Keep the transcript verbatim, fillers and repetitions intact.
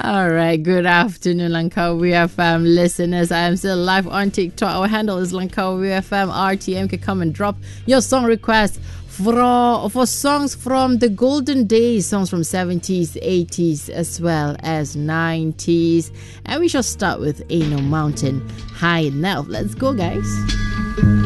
All right, good afternoon, Langkawi F M listeners. I am still live on TikTok. Our handle is Langkawi F M. R T M can come and drop your song request for, for songs from the golden days, songs from seventies, eighties, as well as nineties. And we shall start with Ain't No Mountain High Enough. Let's go, guys.